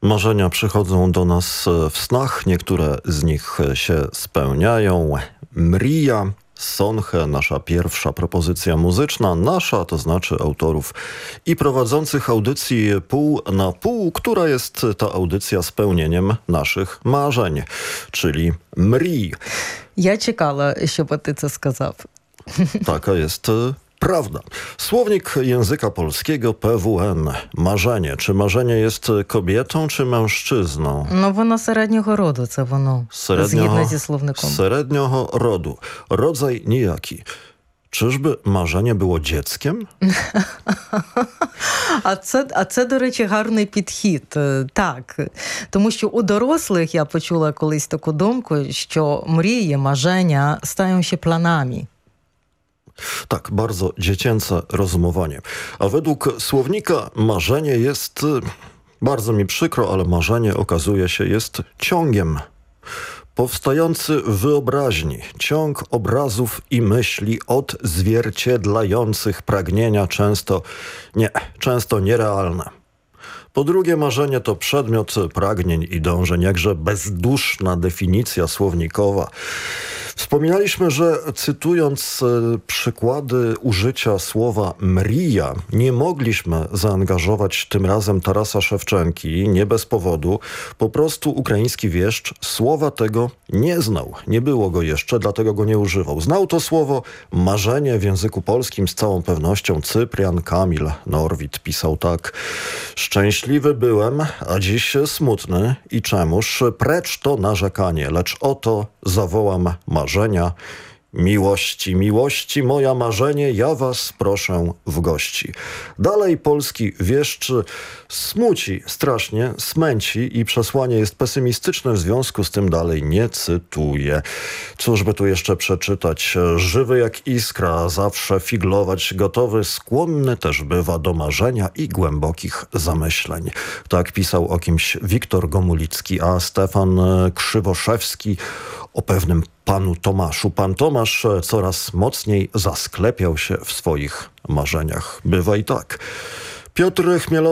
Marzenia przychodzą do nas w snach, niektóre z nich się spełniają. Mrija, Sonche, nasza pierwsza propozycja muzyczna, nasza, to znaczy autorów i prowadzących audycji Pół na Pół, która jest ta audycja spełnieniem naszych marzeń, czyli mrій. Я чекала, щоб ти це сказав. Taka jest prawda. Słownik języka polskiego PWN. Marzenie. Czy marzenie jest kobietą czy mężczyzną? Ну, воно середнього роду, це воно, згідно зі словником. Średnio rodu. Rodzaj nijaki. Czyżby marzenie było dzieckiem? А це, до речі, гарний підхід. Так. Тому що у дорослих я почула колись таку думку, що мрії, marzenia stają się planami. Tak, bardzo dziecięce rozumowanie. A według słownika marzenie jest, bardzo mi przykro, ale marzenie okazuje się jest ciągiem. Powstający w wyobraźni, ciąg obrazów i myśli odzwierciedlających pragnienia często nierealne. Po drugie, marzenie to przedmiot pragnień i dążeń, jakże bezduszna definicja słownikowa. Wspominaliśmy, że cytując przykłady użycia słowa mrija, nie mogliśmy zaangażować tym razem Tarasa Szewczenki, nie bez powodu. Po prostu ukraiński wieszcz słowa tego nie znał. Nie było go jeszcze, dlatego go nie używał. Znał to słowo marzenie w języku polskim z całą pewnością Cyprian Kamil Norwid pisał tak. Szczęśliwy byłem, a dziś smutny i czemuż? Precz to narzekanie, lecz oto zawołam marzenia. Miłości, miłości, moja marzenie, ja was proszę w gości. Dalej polski wieszcz smuci strasznie, smęci i przesłanie jest pesymistyczne, w związku z tym dalej nie cytuję. Cóż by tu jeszcze przeczytać? Żywy jak iskra, zawsze figlować gotowy, skłonny też bywa do marzenia i głębokich zamyśleń. Tak pisał o kimś Wiktor Gomulicki, a Stefan Krzywoszewski o pewnym panu Tomaszu. Pan Tomasz coraz mocniej zasklepiał się w swoich marzeniach. Bywa i tak. Piotr Chmielowy